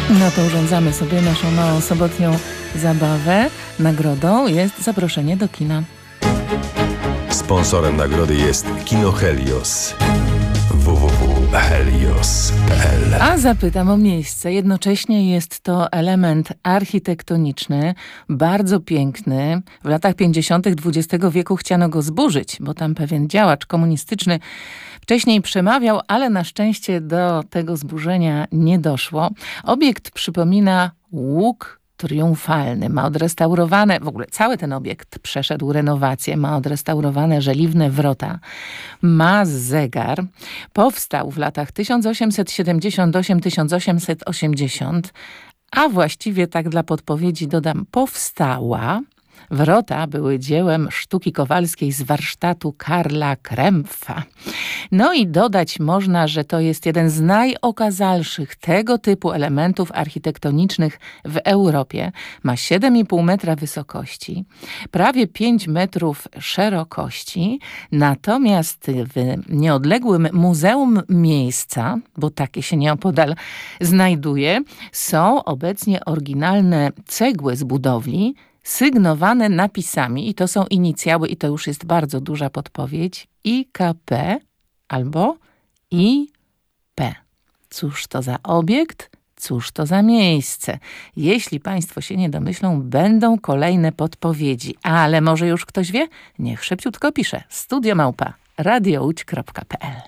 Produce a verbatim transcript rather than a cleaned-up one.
No to urządzamy sobie naszą małą sobotnią zabawę. Nagrodą jest zaproszenie do kina. Sponsorem nagrody jest Kino Helios. w w w kropka helios kropka p l. A zapytam o miejsce. Jednocześnie jest to element architektoniczny, bardzo piękny. W latach pięćdziesiątych dwudziestego wieku chciano go zburzyć, bo tam pewien działacz komunistyczny wcześniej przemawiał, ale na szczęście do tego zburzenia nie doszło. Obiekt przypomina łuk triumfalny. Ma odrestaurowane, w ogóle cały ten obiekt przeszedł renowację, ma odrestaurowane żeliwne wrota, ma zegar. Powstał w latach tysiąc osiemset siedemdziesiąt osiem do tysiąc osiemset osiemdziesiąt, a właściwie tak dla podpowiedzi dodam, powstała. Wrota były dziełem sztuki kowalskiej z warsztatu Karla Krempfa. No i dodać można, że to jest jeden z najokazalszych tego typu elementów architektonicznych w Europie. Ma siedem i pół metra wysokości, prawie pięć metrów szerokości, natomiast w nieodległym Muzeum Miejsca, bo takie się nieopodal znajduje, są obecnie oryginalne cegły z budowli, sygnowane napisami, i to są inicjały, i to już jest bardzo duża podpowiedź, I K P albo I P. Cóż to za obiekt? Cóż to za miejsce? Jeśli Państwo się nie domyślą, będą kolejne podpowiedzi. Ale może już ktoś wie? Niech szybciutko pisze. studio małpa radio łódź kropka p l.